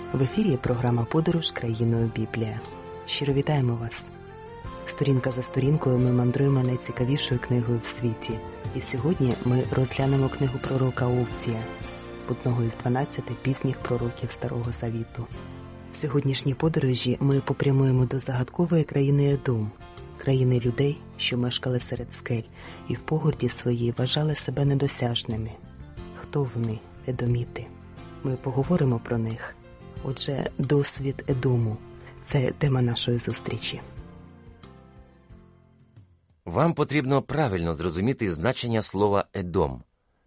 В ефірі програма «Подорож країною Біблія». Щиро вітаємо вас! Сторінка за сторінкою ми мандруємо найцікавішою книгою в світі. І сьогодні ми розглянемо книгу пророка Овдія, одного із 12 пізніх пророків Старого Завіту. В сьогоднішній подорожі ми попрямуємо до загадкової країни Едом, країни людей, що мешкали серед скель і в погорді своїй вважали себе недосяжними. Хто вони, едоміти? Ми поговоримо про них. Отже, досвід Едому – це тема нашої зустрічі. Вам потрібно правильно зрозуміти значення слова «Едом».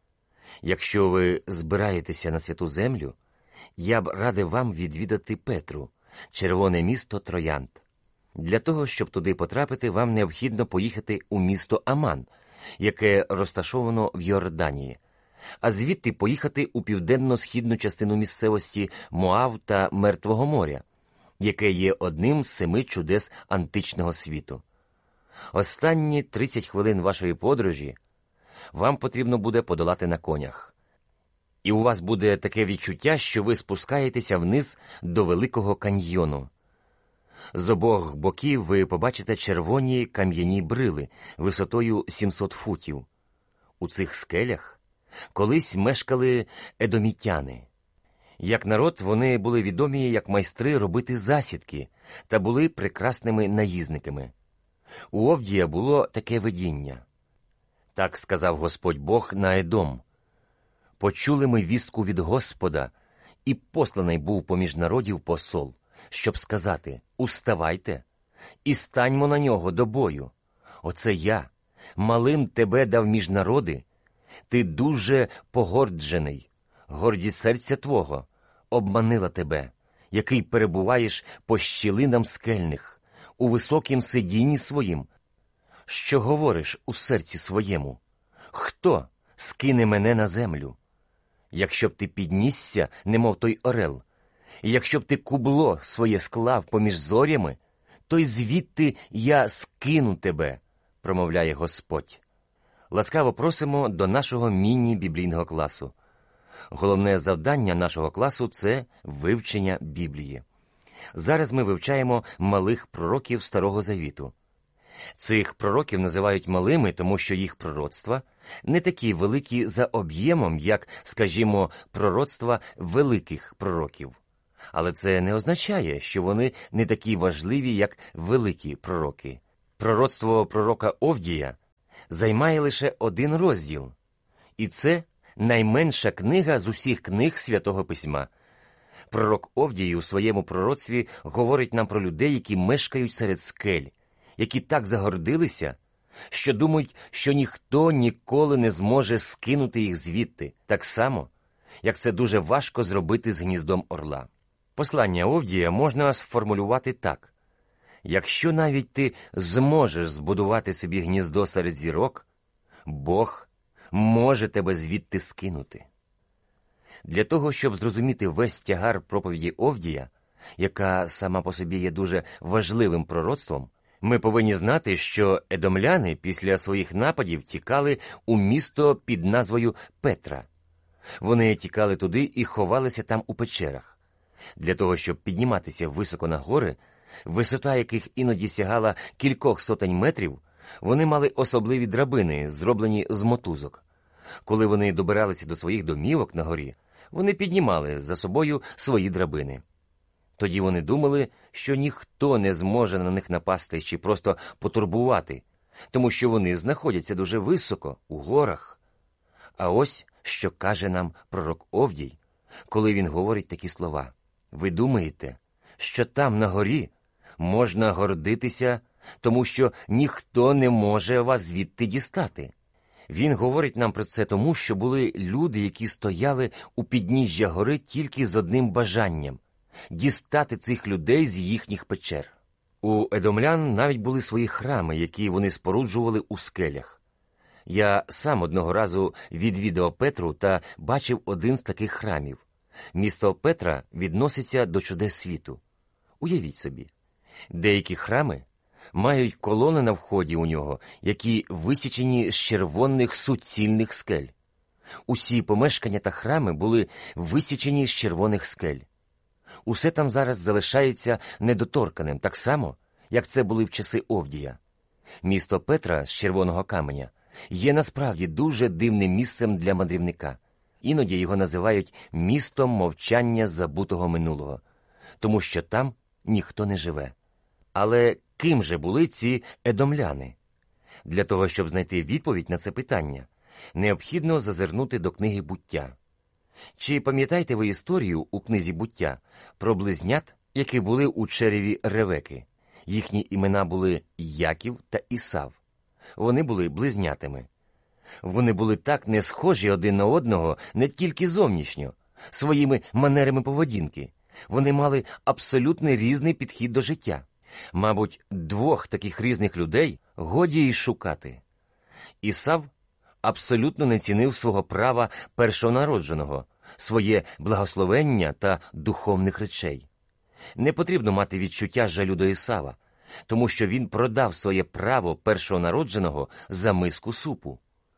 Якщо ви збираєтеся на Святу Землю, я б радив вам відвідати Петру, червоне місто Троянд. Для того, щоб туди потрапити, вам необхідно поїхати у місто Аман, яке розташовано в Йорданії, а звідти поїхати у південно-східну частину місцевості Моав та Мертвого моря, яке є одним з 7 чудес античного світу. Останні 30 хвилин вашої подорожі вам потрібно буде подолати на конях. І у вас буде таке відчуття, що ви спускаєтеся вниз до Великого каньйону. З обох боків ви побачите червоні кам'яні брили висотою 700 футів. У цих скелях колись мешкали едомітяни. Як народ, вони були відомі як майстри робити засідки та були прекрасними наїзниками. У Овдія було таке видіння. Так сказав Господь Бог на Едом. Почули ми вістку від Господа, і посланий був поміж народів посол, щоб сказати: «Уставайте, і станьмо на нього до бою. Оце я, малим тебе дав між народи, ти дуже погорджений, гордість серця твого обманила тебе, який перебуваєш по щілинам скельних, у високім сидінні своїм. Що говориш у серці своєму? Хто скине мене на землю? Якщо б ти піднісся, немов той орел, і якщо б ти кубло своє склав поміж зорями, то й звідти я скину тебе, промовляє Господь». Ласкаво просимо до нашого міні-біблійного класу. Головне завдання нашого класу – це вивчення Біблії. Зараз ми вивчаємо малих пророків Старого Завіту. Цих пророків називають малими, тому що їх пророцтва не такі великі за об'ємом, як, скажімо, пророцтва великих пророків. Але це не означає, що вони не такі важливі, як великі пророки. Пророцтво пророка Овдія займає лише 1 розділ. І це найменша книга з усіх книг Святого Письма. Пророк Овдій у своєму пророцтві говорить нам про людей, які мешкають серед скель, які так загордилися, що думають, що ніхто ніколи не зможе скинути їх звідти, так само, як це дуже важко зробити з гніздом орла. Послання Овдія можна сформулювати так. Якщо навіть ти зможеш збудувати собі гніздо серед зірок, Бог може тебе звідти скинути. Для того, щоб зрозуміти весь тягар проповіді Овдія, яка сама по собі є дуже важливим пророцтвом, ми повинні знати, що едомляни після своїх нападів тікали у місто під назвою Петра. Вони тікали туди і ховалися там у печерах. Для того, щоб підніматися високо на гори, висота яких іноді сягала кількох сотень метрів, вони мали особливі драбини, зроблені з мотузок. Коли вони добиралися до своїх домівок на горі, вони піднімали за собою свої драбини. Тоді вони думали, що ніхто не зможе на них напасти чи просто потурбувати, тому що вони знаходяться дуже високо, у горах. А ось що каже нам пророк Овдій, коли він говорить такі слова. Ви думаєте, що там на горі можна гордитися, тому що ніхто не може вас звідти дістати? Він говорить нам про це тому, що були люди, які стояли у підніжжя гори тільки з одним бажанням – дістати цих людей з їхніх печер. У едомлян навіть були свої храми, які вони споруджували у скелях. Я сам одного разу відвідав Петру та бачив один з таких храмів. Місто Петра відноситься до чудес світу. Уявіть собі, деякі храми мають колони на вході у нього, які висічені з червоних суцільних скель. Усі помешкання та храми були висічені з червоних скель. Усе там зараз залишається недоторканим, так само, як це були в часи Овдія. Місто Петра з червоного каменя є насправді дуже дивним місцем для мандрівника. Іноді його називають містом мовчання забутого минулого, тому що там ніхто не живе. Але ким же були ці едомляни? Для того, щоб знайти відповідь на це питання, необхідно зазирнути до книги «Буття». Чи пам'ятаєте ви історію у книзі «Буття» про близнят, які були у череві Ревеки? Їхні імена були Яків та Ісав. Вони були близнятами. Вони були так не схожі один на одного не тільки зовнішньо, своїми манерами поведінки. Вони мали абсолютно різний підхід до життя. Мабуть, двох таких різних людей годі й шукати. Ісав абсолютно не цінив свого права першонародженого, своє благословення та духовних речей. Не потрібно мати відчуття жалю до Ісава, тому що він продав своє право першонародженого за миску супу.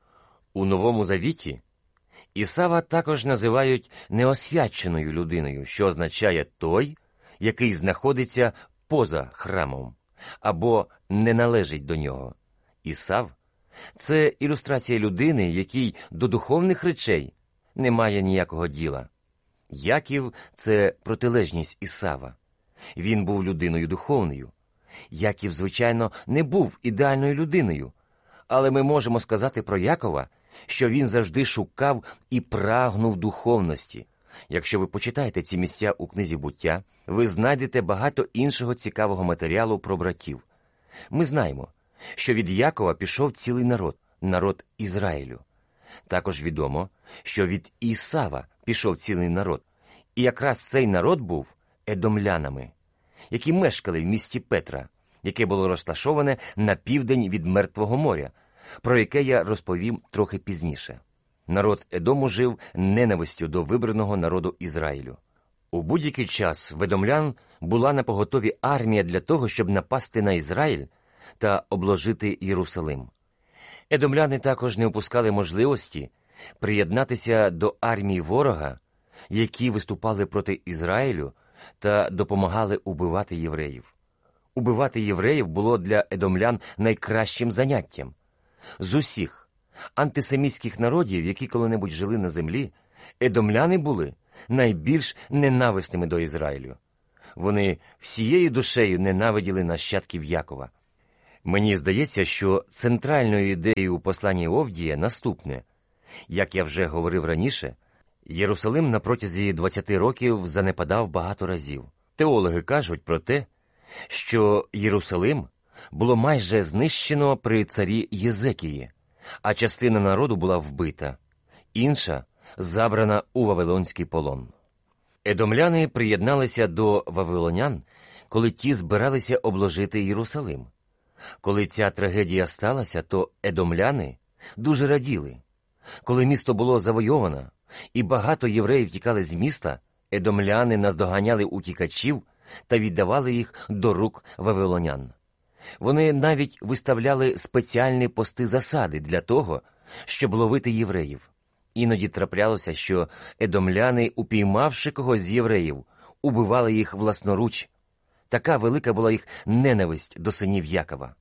У Новому Завіті Ісава також називають неосвяченою людиною, що означає той, який знаходиться поза храмом або не належить до нього. Ісав – це ілюстрація людини, якій до духовних речей немає ніякого діла. Яків – це протилежність Ісава. Він був людиною духовною. Яків, звичайно, не був ідеальною людиною, але ми можемо сказати про Якова, що він завжди шукав і прагнув духовності. Якщо ви почитаєте ці місця у книзі «Буття», ви знайдете багато іншого цікавого матеріалу про братів. Ми знаємо, що від Якова пішов цілий народ – народ Ізраїлю. Також відомо, що від Ісава пішов цілий народ. І якраз цей народ був едомлянами, які мешкали в місті Петра, яке було розташоване на південь від Мертвого моря, про яке я розповім трохи пізніше. Народ Едому жив ненавистю до вибраного народу Ізраїлю. У будь-який час в едомлян була напоготові армія для того, щоб напасти на Ізраїль та обложити Єрусалим. Едомляни також не упускали можливості приєднатися до армії ворога, які виступали проти Ізраїлю та допомагали убивати євреїв. Убивати євреїв було для едомлян найкращим заняттям. З усіх антисемітських народів, які коли-небудь жили на землі, едомляни були найбільш ненависними до Ізраїлю. Вони всією душею ненавиділи нащадків Якова. Мені здається, що центральною ідеєю у посланні Овдія наступне. Як я вже говорив раніше, Єрусалим на протязі 20 років занепадав багато разів. Теологи кажуть про те, що Єрусалим було майже знищено при царі Єзекії, а частина народу була вбита, інша забрана у вавилонський полон. Едомляни приєдналися до вавилонян, коли ті збиралися обложити Єрусалим. Коли ця трагедія сталася, то едомляни дуже раділи. Коли місто було завойовано і багато євреїв тікали з міста, едомляни наздоганяли утікачів та віддавали їх до рук вавилонян. Вони навіть виставляли спеціальні пости засади для того, щоб ловити євреїв. Іноді траплялося, що едомляни, упіймавши когось з євреїв, убивали їх власноруч. Така велика була їх ненависть до синів Якова.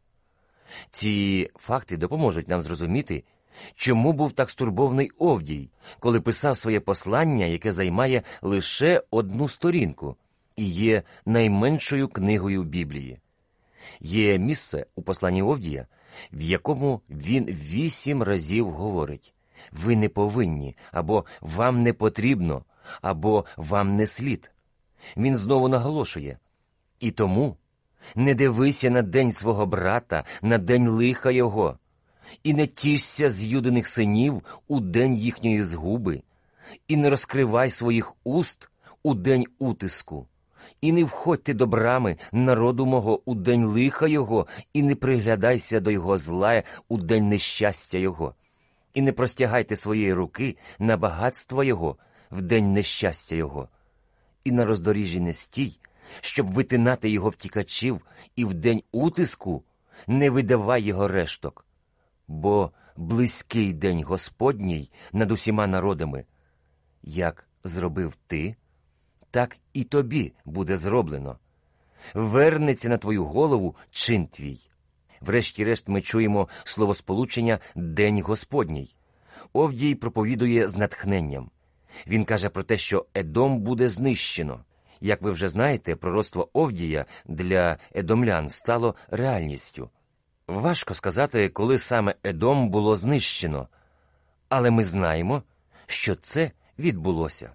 Ці факти допоможуть нам зрозуміти, чому був так стурбований Овдій, коли писав своє послання, яке займає лише 1 сторінку і є найменшою книгою Біблії. Є місце у посланні Овдія, в якому він 8 разів говорить: «Ви не повинні», або «Вам не потрібно», або «Вам не слід». Він знову наголошує: «І тому не дивися на день свого брата, на день лиха його, і не тішся з юдиних синів у день їхньої згуби, і не розкривай своїх уст у день утиску, і не входьте до брами народу мого у день лиха його, і не приглядайся до його зла у день нещастя його, і не простягайте своєї руки на багатство його в день нещастя його, і на роздоріжжі не стій, щоб витинати його втікачів, і в день утиску не видавай його решток. Бо близький день Господній над усіма народами. Як зробив ти, так і тобі буде зроблено. Вернеться на твою голову чин твій. Врешті-решт ми чуємо словосполучення «День Господній». Овдій проповідує з натхненням. Він каже про те, що Едом буде знищено. Як ви вже знаєте, пророцтво Овдія для едомлян стало реальністю. Важко сказати, коли саме Едом було знищено, але ми знаємо, що це відбулося.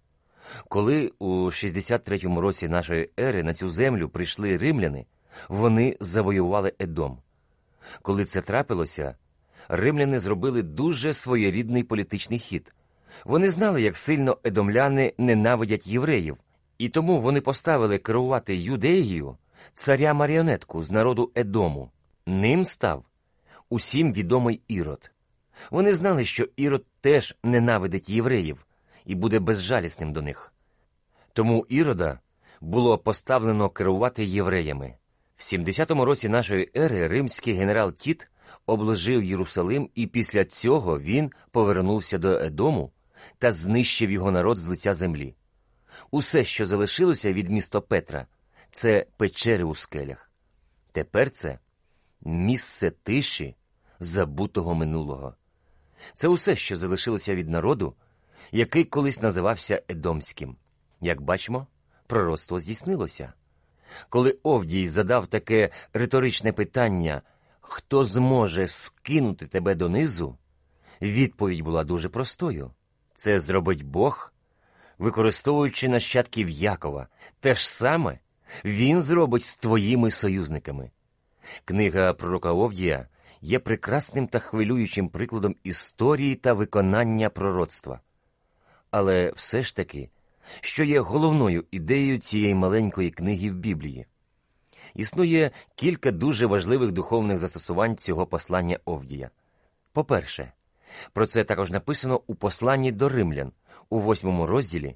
Коли у 63-му році нашої ери на цю землю прийшли римляни, вони завоювали Едом. Коли це трапилося, римляни зробили дуже своєрідний політичний хід. Вони знали, як сильно едомляни ненавидять євреїв, і тому вони поставили керувати Юдеєю царя-маріонетку з народу Едому. Ним став усім відомий Ірод. Вони знали, що Ірод теж ненавидить євреїв і буде безжалісним до них. Тому Ірода було поставлено керувати євреями. В 70-му році нашої ери римський генерал Тіт обложив Єрусалим, і після цього він повернувся до Едому та знищив його народ з лиця землі. Усе, що залишилося від міста Петра, це печери у скелях. Тепер це місце тиші забутого минулого. Це усе, що залишилося від народу, який колись називався Едомським. Як бачимо, пророцтво здійснилося. Коли Овдій задав таке риторичне питання «Хто зможе скинути тебе донизу?», відповідь була дуже простою. Це зробить Бог, використовуючи нащадків Якова. Те ж саме він зробить з твоїми союзниками. Книга пророка Овдія є прекрасним та хвилюючим прикладом історії та виконання пророцтва. Але все ж таки, що є головною ідеєю цієї маленької книги в Біблії? Існує кілька дуже важливих духовних застосувань цього послання Овдія. По-перше, про це також написано у посланні до римлян, у 8 розділі,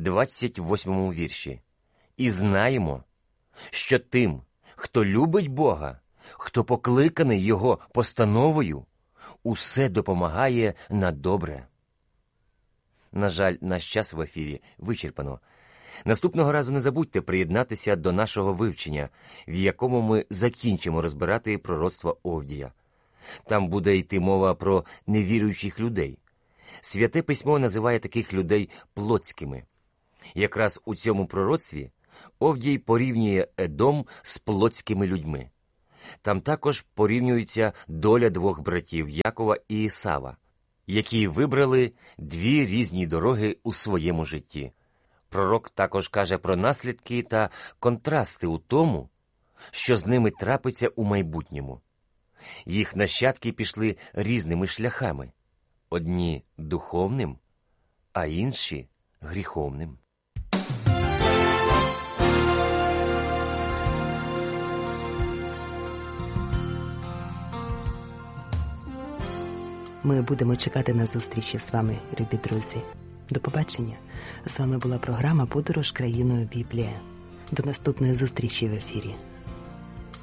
28 вірші. «І знаємо, що тим, хто любить Бога, хто покликаний Його постановою, усе допомагає на добре». На жаль, наш час в ефірі вичерпано. Наступного разу не забудьте приєднатися до нашого вивчення, в якому ми закінчимо розбирати пророцтво Овдія. Там буде йти мова про невіруючих людей. Святе письмо називає таких людей плотськими. Якраз у цьому пророцтві Овдій порівнює Едом з плотськими людьми. Там також порівнюється доля двох братів Якова і Ісава, які вибрали дві різні дороги у своєму житті. Пророк також каже про наслідки та контрасти у тому, що з ними трапиться у майбутньому. Їх нащадки пішли різними шляхами. Одні – духовним, а інші – гріховним. Ми будемо чекати на зустрічі з вами, любі друзі. До побачення. З вами була програма «Подорож країною Біблія». До наступної зустрічі в ефірі.